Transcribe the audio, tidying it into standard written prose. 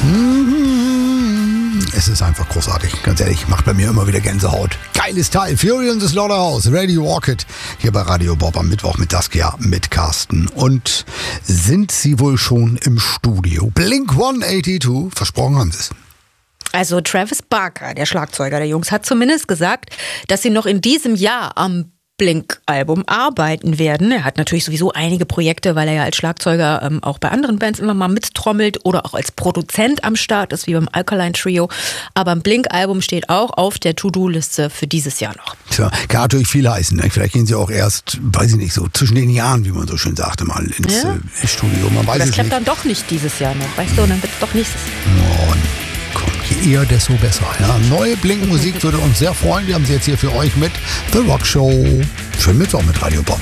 Es ist einfach großartig, ganz ehrlich, macht bei mir immer wieder Gänsehaut. Geiles Teil, Fury in the Slaughterhouse, Radio Rocket, hier bei Radio Bob am Mittwoch mit Saskia, mit Carsten. Und sind sie wohl schon im Studio? Blink 182, versprochen haben sie es. Also Travis Barker, der Schlagzeuger der Jungs, hat zumindest gesagt, dass sie noch in diesem Jahr am Blink-Album arbeiten werden. Er hat natürlich sowieso einige Projekte, weil er ja als Schlagzeuger auch bei anderen Bands immer mal mittrommelt oder auch als Produzent am Start ist, wie beim Alkaline Trio. Aber ein Blink-Album steht auch auf der To-Do-Liste für dieses Jahr noch. Tja, kann natürlich viel heißen. Ne? Vielleicht gehen sie auch erst, weiß ich nicht, so zwischen den Jahren, wie man so schön sagte, mal ins Studio. Man weiß das es klappt nicht. dann doch nicht dieses Jahr noch, weißt du, und dann wird es doch nächstes Oh, komm, je eher, desto besser. Ja, neue Blink-Musik würde uns sehr freuen. Wir haben sie jetzt hier für euch mit The Rock Show. Schönen Mittwoch mit Radio Bob.